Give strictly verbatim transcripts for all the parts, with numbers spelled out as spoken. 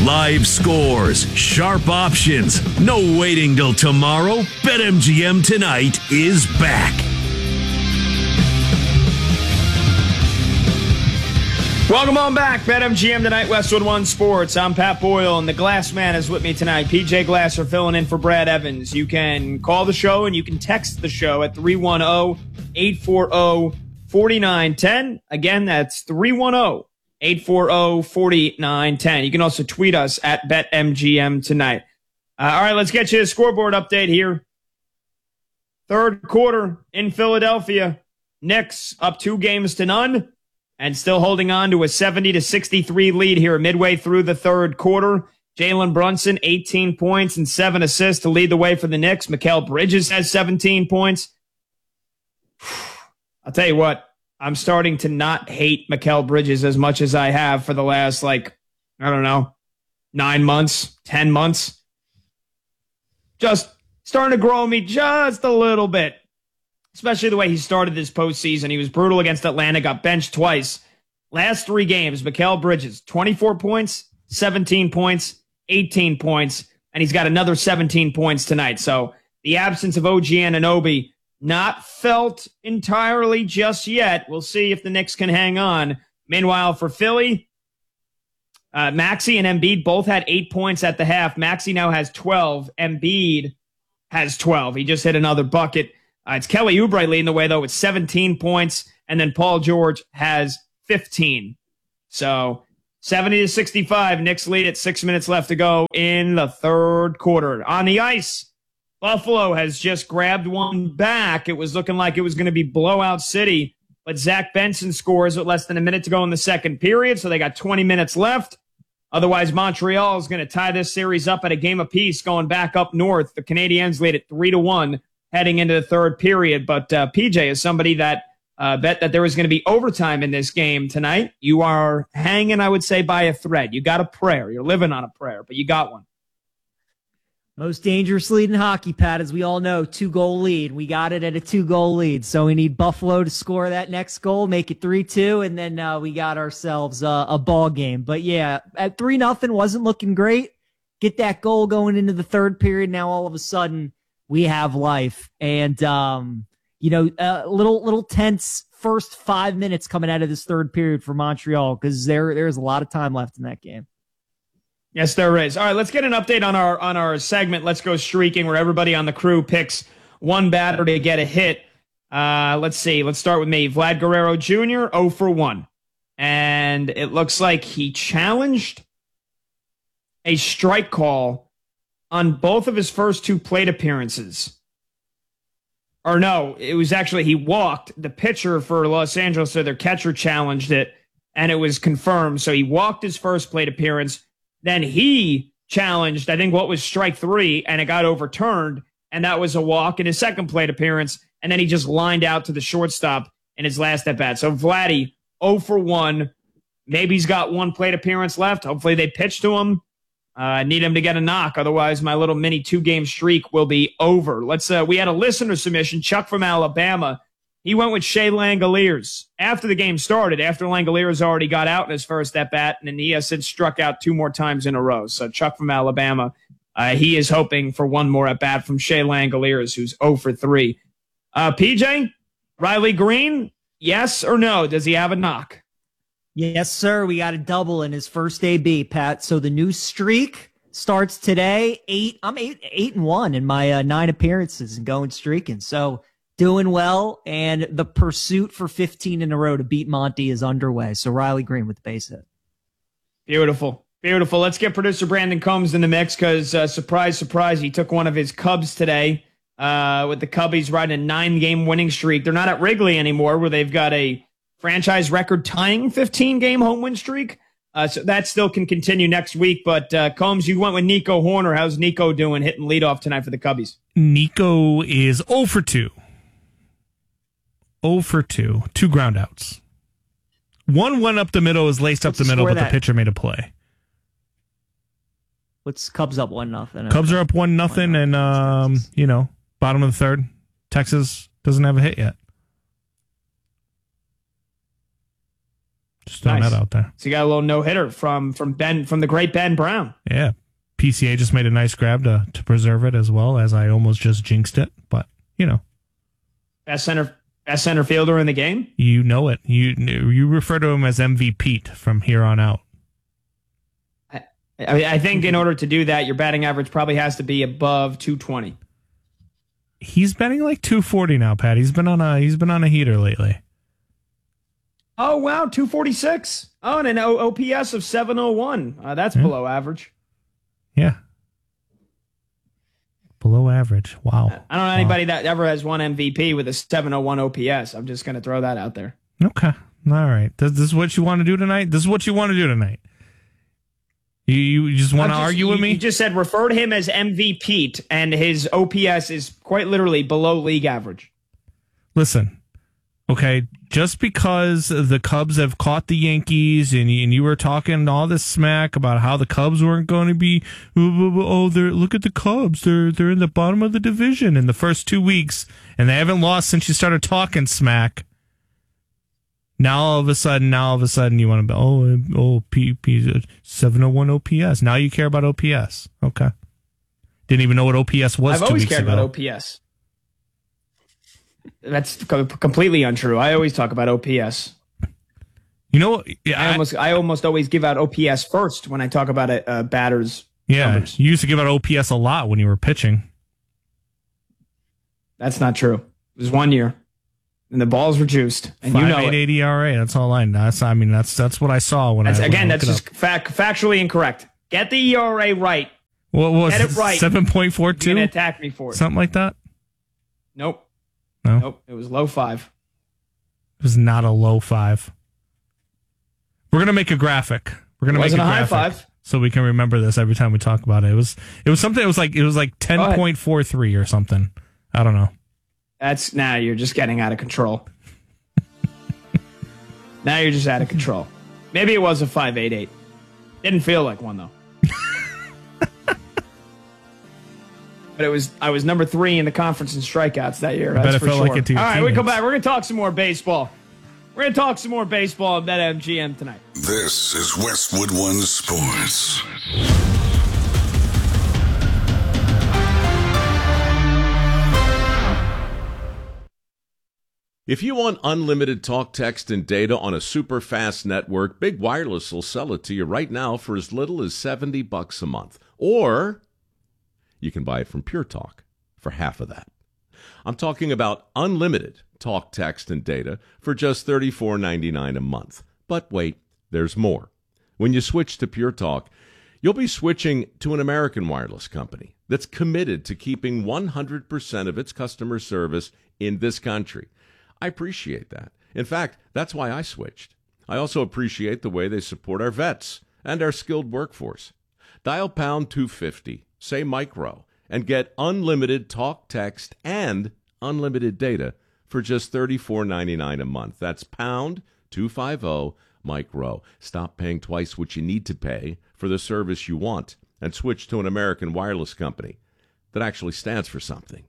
Live scores, sharp options, no waiting till tomorrow. BetMGM Tonight is back. Welcome on back. BetMGM Tonight, Westwood One Sports. I'm Pat Boyle, and the Glass Man is with me tonight. P J Glasser filling in for Brad Evans. You can call the show and you can text the show at three one zero, eight four zero, four nine one zero. Again, that's three one zero, eight four zero, four nine one zero. You can also tweet us at BetMGM Tonight. Uh, all right, let's get you a scoreboard update here. Third quarter in Philadelphia. Knicks up two games to none. And still holding on to a seventy to sixty-three lead here midway through the third quarter. Jalen Brunson, eighteen points and seven assists to lead the way for the Knicks. Mikal Bridges has seventeen points. I'll tell you what, I'm starting to not hate Mikal Bridges as much as I have for the last, like, I don't know, nine months, ten months. Just starting to grow on me just a little bit. Especially the way he started this postseason. He was brutal against Atlanta, got benched twice. Last three games, Mikal Bridges, twenty-four points, seventeen points, eighteen points, and he's got another seventeen points tonight. So the absence of O G Anunoby not felt entirely just yet. We'll see if the Knicks can hang on. Meanwhile, for Philly, uh, Maxey and Embiid both had eight points at the half. Maxey now has twelve. Embiid has twelve. He just hit another bucket. Uh, it's Kelly Oubre leading the way, though, with seventeen points, and then Paul George has fifteen. So seventy to sixty-five, Knicks lead at six minutes left to go in the third quarter. On the ice, Buffalo has just grabbed one back. It was looking like it was going to be blowout city, but Zach Benson scores with less than a minute to go in the second period, so they got twenty minutes left. Otherwise, Montreal is going to tie this series up at a game apiece going back up north. The Canadiens lead at three to one. Heading into the third period. But uh, P J is somebody that uh, bet that there was going to be overtime in this game tonight. You are hanging, I would say, by a thread. You got a prayer. You're living on a prayer, but you got one. Most dangerous lead in hockey, Pat, as we all know, two-goal lead. We got it at a two-goal lead, so we need Buffalo to score that next goal, make it three two, and then uh, we got ourselves uh, a ball game. But, yeah, at three nothing wasn't looking great. Get that goal going into the third period. Now, all of a sudden, we have life. And, um, you know, a uh, little, little tense first five minutes coming out of this third period for Montreal because there, there's a lot of time left in that game. Yes, there is. All right, let's get an update on our, on our segment. Let's go streaking where everybody on the crew picks one batter to get a hit. Uh, let's see. Let's start with me. Vlad Guerrero Junior, oh for one. And it looks like he challenged a strike call on both of his first two plate appearances. Or no, it was actually he walked. The pitcher for Los Angeles, so their catcher challenged it, and it was confirmed. So he walked his first plate appearance. Then he challenged, I think, what was strike three, and it got overturned, and that was a walk in his second plate appearance, and then he just lined out to the shortstop in his last at-bat. So Vladdy, oh for one. Maybe he's got one plate appearance left. Hopefully they pitch to him. I uh, need him to get a knock. Otherwise, my little mini two-game streak will be over. Let's. Uh, we had a listener submission, Chuck from Alabama. He went with Shea Langoliers. After the game started, after Langoliers already got out in his first at-bat, and he has since struck out two more times in a row. So Chuck from Alabama, uh, he is hoping for one more at-bat from Shea Langoliers, who's oh for three. Uh, P J, Riley Green, yes or no? Does he have a knock? Yes, sir. We got a double in his first A B, Pat. So the new streak starts today. Eight. I'm eight, eight and one in my uh, nine appearances and going streaking. So doing well, and the pursuit for fifteen in a row to beat Monty is underway. So Riley Green with the base hit. Beautiful, beautiful. Let's get producer Brandon Combs in the mix because uh, surprise, surprise, he took one of his Cubs today. Uh, with the Cubbies riding a nine-game winning streak. They're not at Wrigley anymore, where they've got a franchise record tying fifteen-game home win streak. Uh, so that still can continue next week. But, uh, Combs, you went with Nico Horner. How's Nico doing hitting leadoff tonight for the Cubbies? Nico is oh for two. oh for two. Two ground outs. One went up the middle, is laced up the middle, but the pitcher made a play. What's Cubs up one nothing? Cubs are up one nothing, and, um, you know, bottom of the third. Texas doesn't have a hit yet. Just throwing Nice. that out there. So you got a little no hitter from from Ben from the great Ben Brown. Yeah. P C A just made a nice grab to, to preserve it as well, as I almost just jinxed it. But, you know. Best center best center fielder in the game. You know it. You you refer to him as M V P from here on out. I, I, I think in order to do that, your batting average probably has to be above two twenty. He's batting like two forty now, Pat. He's been on a he's been on a heater lately. Oh wow, two forty-six. Oh, and an o- OPS of seven oh one. Uh, that's yeah. below average. Yeah. Below average. Wow. I don't know anybody wow. that ever has won M V P with a seven oh one O P S. I'm just going to throw that out there. Okay. All right. This, this is what you want to do tonight? This is what you want to do tonight? You, you just want to argue you, with me? You just said refer to him as M V P, and his O P S is quite literally below league average. Listen, okay, just because the Cubs have caught the Yankees and you, and you were talking all this smack about how the Cubs weren't going to be, oh, they're look at the Cubs, they're they're in the bottom of the division in the first two weeks, and they haven't lost since you started talking smack. Now all of a sudden, now all of a sudden you want to be, oh, oh, P, P, seven oh one O P S. Now you care about O P S. Okay. Didn't even know what O P S was I've two always weeks cared ago. about O P S. That's completely untrue. I always talk about O P S. You know, yeah, I, I almost, I almost always give out O P S first when I talk about a uh, batter's Yeah, numbers. You used to give out O P S a lot when you were pitching. That's not true. It was one year. And the balls were juiced, and Five, you know eight, it. eight E R A. That's all I know. That's I mean that's that's what I saw when that's, I when again. I That's just fact, factually incorrect. Get the E R A right. What was Get it right? Seven point four two. You're gonna attack me for it. Something like that. Nope. No. Nope. It was low five. It was not a low five. We're gonna make a graphic. We're gonna it make wasn't a, a high graphic five. So we can remember this every time we talk about it. It was it was something. It was like it was like ten point four three or something. I don't know. That's now you're just getting out of control. Now you're just out of control. Maybe it was a five eight eight. Didn't feel like one though. But it was. I was number three in the conference in strikeouts that year. I That's bet it for felt sure. like it to your All right, teammates. we come back. We're gonna talk some more baseball. We're gonna talk some more baseball at BetMGM tonight. This is Westwood One Sports. If you want unlimited talk, text, and data on a super fast network, Big Wireless will sell it to you right now for as little as seventy bucks a month. Or you can buy it from Pure Talk for half of that. I'm talking about unlimited talk, text, and data for just thirty-four ninety-nine a month. But wait, there's more. When you switch to Pure Talk, you'll be switching to an American wireless company that's committed to keeping one hundred percent of its customer service in this country. I appreciate that. In fact, that's why I switched. I also appreciate the way they support our vets and our skilled workforce. Dial pound two fifty, say micro, and get unlimited talk, text, and unlimited data for just thirty-four ninety-nine a month. That's pound two fifty, micro. Stop paying twice what you need to pay for the service you want and switch to an American wireless company that actually stands for something.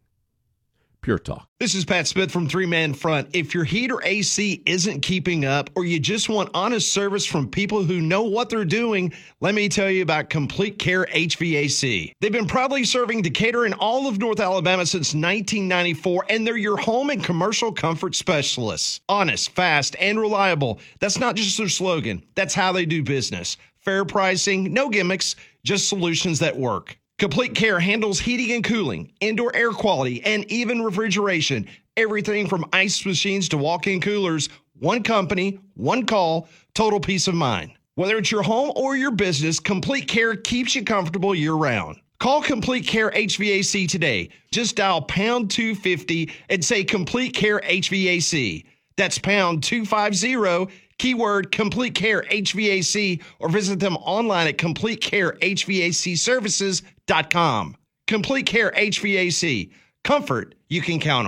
Pure Talk. This is Pat Smith from Three Man Front. If your heater A C isn't keeping up or you just want honest service from people who know what they're doing, let me tell you about Complete Care H V A C. They've been proudly serving Decatur and all of North Alabama since nineteen ninety-four, and they're your home and commercial comfort specialists. Honest, fast, and reliable. That's not just their slogan. That's how they do business. Fair pricing, no gimmicks, just solutions that work. Complete Care handles heating and cooling, indoor air quality, and even refrigeration. Everything from ice machines to walk-in coolers. One company, one call, total peace of mind. Whether it's your home or your business, Complete Care keeps you comfortable year-round. Call Complete Care H V A C today. Just dial pound two fifty and say Complete Care H V A C. That's pound two fifty, keyword Complete Care H V A C, or visit them online at complete care h v a c services dot com. Complete Care H V A C. Comfort you can count on.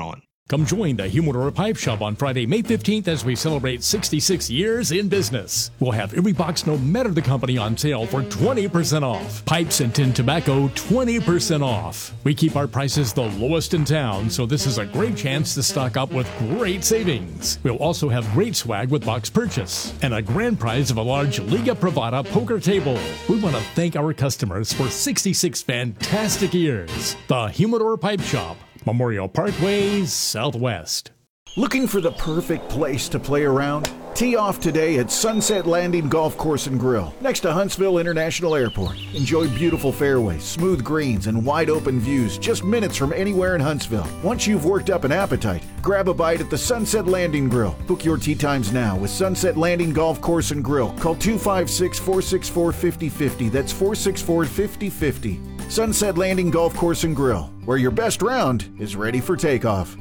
Come join the Humidor Pipe Shop on Friday, May fifteenth as we celebrate sixty-six years in business. We'll have every box, no matter the company, on sale for twenty percent off. Pipes and tin tobacco, twenty percent off. We keep our prices the lowest in town, so this is a great chance to stock up with great savings. We'll also have great swag with box purchase and a grand prize of a large Liga Privada poker table. We want to thank our customers for sixty-six fantastic years. The Humidor Pipe Shop, Memorial Parkway, Southwest. Looking for the perfect place to play around? Tee off today at Sunset Landing Golf Course and Grill, next to Huntsville International Airport. Enjoy beautiful fairways, smooth greens, and wide-open views just minutes from anywhere in Huntsville. Once you've worked up an appetite, grab a bite at the Sunset Landing Grill. Book your tee times now with Sunset Landing Golf Course and Grill. Call two five six, four six four, five zero five zero. That's four six four, five zero five zero. Sunset Landing Golf Course and Grill, where your best round is ready for takeoff.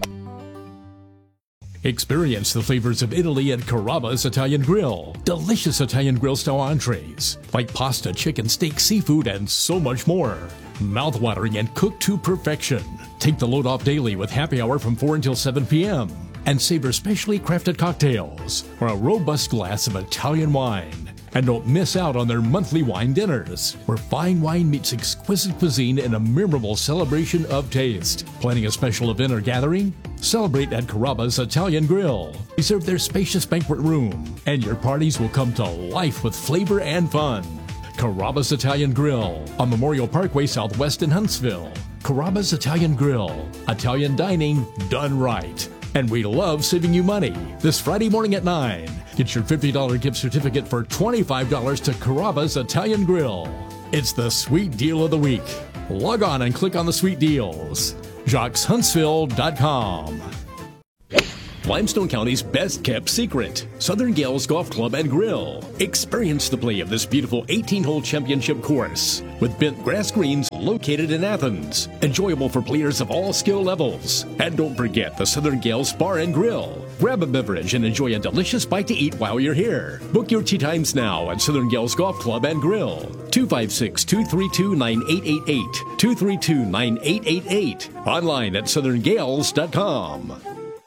Experience the flavors of Italy at Carrabba's Italian Grill. Delicious Italian grill-style entrees, like pasta, chicken, steak, seafood, and so much more. Mouth-watering and cooked to perfection. Take the load off daily with happy hour from four until seven p.m. And savor specially crafted cocktails or a robust glass of Italian wine. And don't miss out on their monthly wine dinners, where fine wine meets exquisite cuisine in a memorable celebration of taste. Planning a special event or gathering? Celebrate at Carrabba's Italian Grill. Reserve their spacious banquet room, and your parties will come to life with flavor and fun. Carrabba's Italian Grill on Memorial Parkway Southwest in Huntsville. Carrabba's Italian Grill. Italian dining done right. And we love saving you money. This Friday morning at nine, get your fifty dollars gift certificate for twenty-five dollars to Carrabba's Italian Grill. It's the sweet deal of the week. Log on and click on the sweet deals. Jacques Huntsville dot com. Limestone County's best-kept secret, Southern Gales Golf Club and Grill. Experience the play of this beautiful eighteen-hole championship course with bent grass greens located in Athens. Enjoyable for players of all skill levels. And don't forget the Southern Gales Bar and Grill. Grab a beverage and enjoy a delicious bite to eat while you're here. Book your tee times now at Southern Gales Golf Club and Grill. two five six, two three two, nine eight eight eight. two three two, nine eight eight eight. Online at southern gales dot com.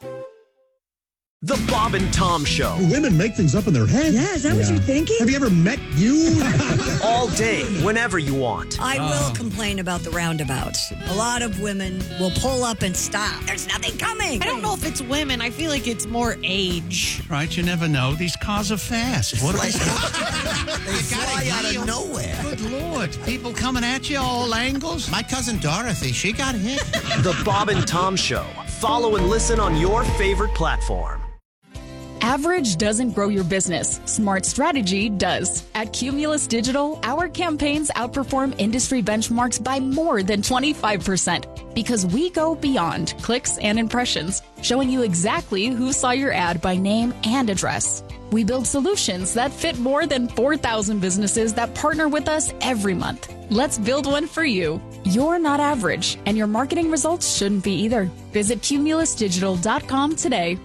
The Bob and Tom Show. Women make things up in their head. Yeah, is that yeah. what you're thinking? Have you ever met you? All day, whenever you want. I uh. will complain about the roundabouts. A lot of women will pull up and stop. There's nothing coming. I don't know if it's women. I feel like it's more age. Right, you never know. These cars are fast. What are they? They fly out of nowhere. Good Lord. People coming at you all angles. My cousin Dorothy, she got hit. The Bob and Tom Show. Follow and listen on your favorite platform. Average doesn't grow your business. Smart strategy does. At Cumulus Digital, our campaigns outperform industry benchmarks by more than twenty-five percent because we go beyond clicks and impressions, showing you exactly who saw your ad by name and address. We build solutions that fit more than four thousand businesses that partner with us every month. Let's build one for you. You're not average, and your marketing results shouldn't be either. Visit cumulus digital dot com today.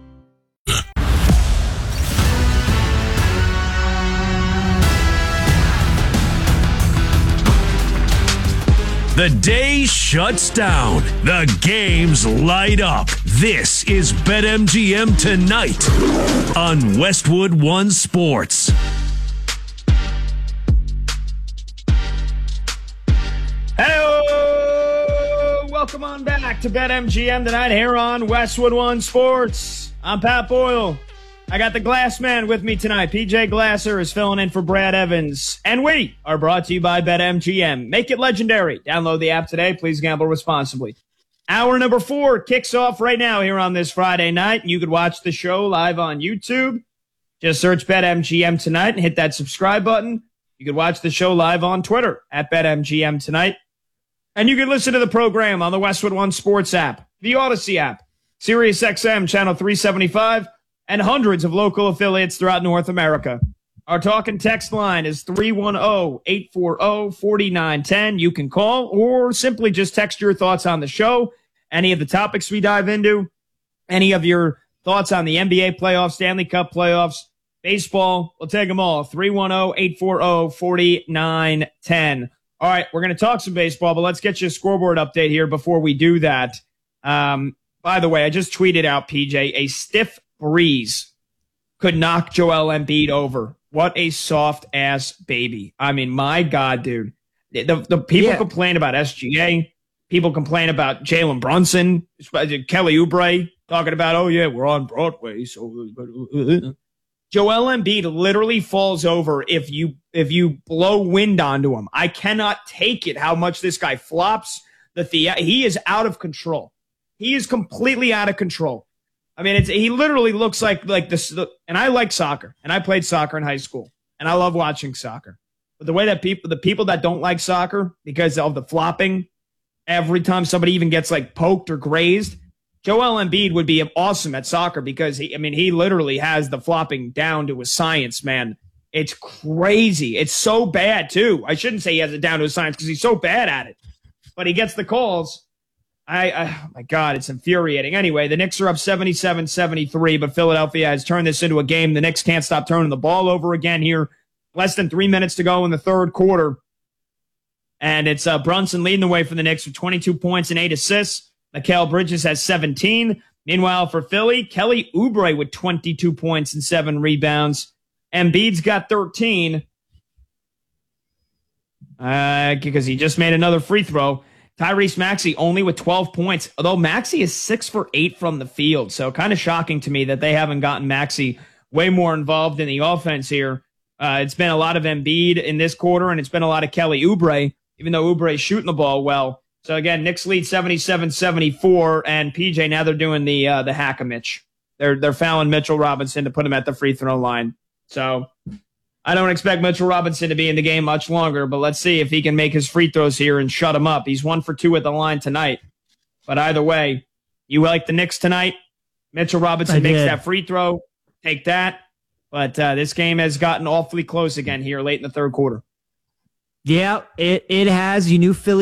The day shuts down. The games light up. This is BetMGM Tonight on Westwood One Sports. Hello! Welcome on back to BetMGM Tonight here on Westwood One Sports. I'm Pat Boyle. I got the Glass Man with me tonight. P J Glasser is filling in for Brad Evans. And we are brought to you by BetMGM. Make it legendary. Download the app today. Please gamble responsibly. Hour number four kicks off right now here on this Friday night. You could watch the show live on YouTube. Just search BetMGM Tonight and hit that subscribe button. You could watch the show live on Twitter at BetMGM Tonight. And you can listen to the program on the Westwood One Sports app, the Odyssey app, Sirius X M Channel three seventy-five, and hundreds of local affiliates throughout North America. Our talk and text line is three one zero, eight four zero, four nine one zero. You can call or simply just text your thoughts on the show, any of the topics we dive into, any of your thoughts on the N B A playoffs, Stanley Cup playoffs, baseball. We'll take them all. three one zero, eight four zero, four nine one zero. All right, we're going to talk some baseball, but let's get you a scoreboard update here before we do that. Um, by the way, I just tweeted out, P J, a stiff breeze could knock Joel Embiid over. What a soft ass baby. I mean, my God, dude. The, the people yeah. complain about S G A. People complain about Jalen Brunson, Kelly Oubre talking about, oh, yeah, we're on Broadway. So Joel Embiid literally falls over if you if you blow wind onto him. I cannot take it how much this guy flops. The, the He is out of control. He is completely out of control. I mean, it's, he literally looks like like this. The, and I like soccer, and I played soccer in high school, and I love watching soccer. But the way that people, the people that don't like soccer because of the flopping, every time somebody even gets like poked or grazed, Joel Embiid would be awesome at soccer because he, I mean, he literally has the flopping down to a science, man. It's crazy. It's so bad too. I shouldn't say he has it down to a science because he's so bad at it, but he gets the calls. I, I, oh my God, it's infuriating. Anyway, the Knicks are up seventy-seven seventy-three, but Philadelphia has turned this into a game. The Knicks can't stop turning the ball over again here. Less than three minutes to go in the third quarter. And it's uh, Brunson leading the way for the Knicks with twenty-two points and eight assists. Mikal Bridges has seventeen. Meanwhile, for Philly, Kelly Oubre with twenty-two points and seven rebounds. Embiid's got thirteen. Uh, because he just made another free throw. Tyrese Maxey only with twelve points, although Maxey is six for eight from the field. So kind of shocking to me that they haven't gotten Maxey way more involved in the offense here. Uh, it's been a lot of Embiid in this quarter, and it's been a lot of Kelly Oubre, even though Oubre is shooting the ball well. So again, Knicks lead seventy-seven seventy-four, and P J, now they're doing the uh, the hack-a-Mitch. They're, they're fouling Mitchell Robinson to put him at the free throw line. So I don't expect Mitchell Robinson to be in the game much longer, but let's see if he can make his free throws here and shut him up. He's one for two at the line tonight. But either way, you like the Knicks tonight? Mitchell Robinson I makes did. that free throw. Take that. But uh, this game has gotten awfully close again here late in the third quarter. Yeah, it, it has. You knew Philly